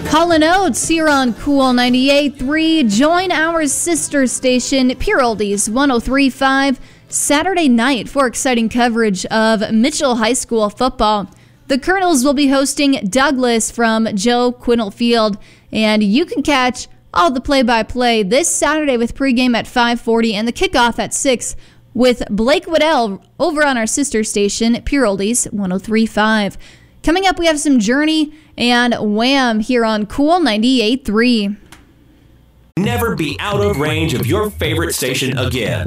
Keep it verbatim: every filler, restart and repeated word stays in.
Hall and Oates here on Cool ninety-eight point three. Join our sister station, Pure Oldies one oh three point five, Saturday night for exciting coverage of Mitchell High School football. The Colonels will be hosting Douglas from Joe Quinnell Field, and you can catch all the play-by-play this Saturday with pregame at five forty and the kickoff at six with Blake Waddell over on our sister station, Pure Oldies one oh three point five. Coming up, we have some Journey and Wham here on Cool ninety-eight point three. Never be out of range of your favorite station again.